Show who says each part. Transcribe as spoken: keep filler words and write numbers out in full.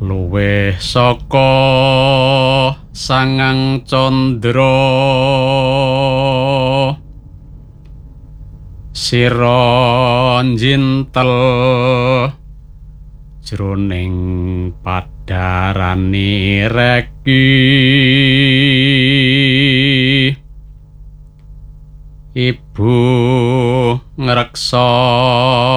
Speaker 1: luwih saka sangang candra sira njintel jroning padarani reki ibu ngreksa